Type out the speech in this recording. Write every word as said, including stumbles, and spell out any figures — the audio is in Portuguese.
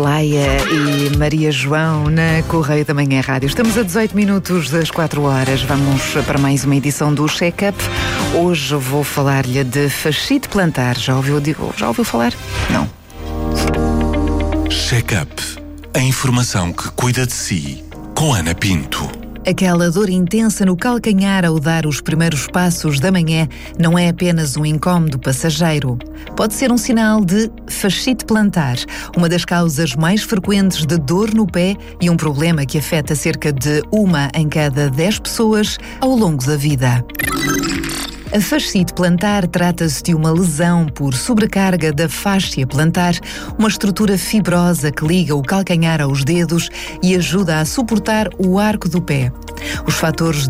Laia e Maria João na Correio da Manhã Rádio. Estamos a dezoito minutos das quatro horas. Vamos para mais uma edição do Check-up. Hoje vou falar-lhe de fascite plantar. Já ouviu, já ouviu falar? Não. Check-up. A informação que cuida de si. Com Ana Pinto. Aquela dor intensa no calcanhar ao dar os primeiros passos da manhã não é apenas um incómodo passageiro. Pode ser um sinal de fascite plantar, uma das causas mais frequentes de dor no pé e um problema que afeta cerca de uma em cada dez pessoas ao longo da vida. A fascite plantar trata-se de uma lesão por sobrecarga da fáscia plantar, uma estrutura fibrosa que liga o calcanhar aos dedos e ajuda a suportar o arco do pé. Os fatores